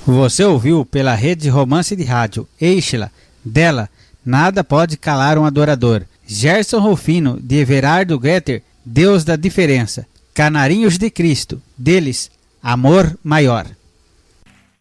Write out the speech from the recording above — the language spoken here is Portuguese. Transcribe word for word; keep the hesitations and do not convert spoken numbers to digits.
Você ouviu pela Rede de Romance de Rádio Eixe-la, dela, Nada Pode Calar um Adorador. Gerson Rufino, de Everardo Greter, Deus da Diferença. Canarinhos de Cristo, deles, Amor Maior.